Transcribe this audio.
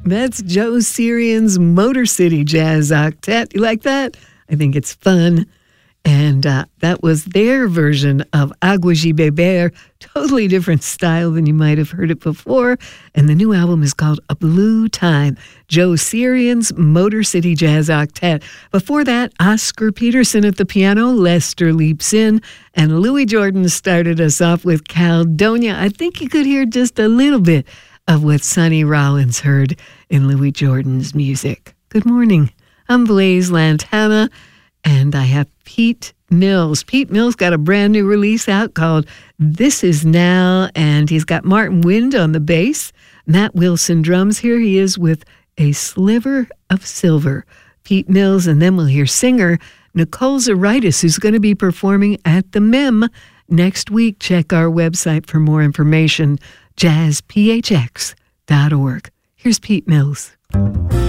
That's Joe Sirian's Motor City Jazz Octet. You like that? I think it's fun. And that was their version of Agua y Beber, totally different style than you might have heard it before. And the new album is called A Blue Time, Joe Sirian's Motor City Jazz Octet. Before that, Oscar Peterson at the piano, Lester Leaps In, and Louis Jordan started us off with Caldonia. I think you could hear just a little bit of what Sonny Rollins heard in Louis Jordan's music. Good morning. I'm Blaise Lantana, and I have Pete Mills. Pete Mills got a brand new release out called This Is Now, and he's got Martin Wind on the bass, Matt Wilson drums. Here he is with A Sliver of Silver. Pete Mills, and then we'll hear singer Nicole Zaritis, who's going to be performing at the MIM next week. Check our website for more information, jazzphx.org. Here's Pete Mills.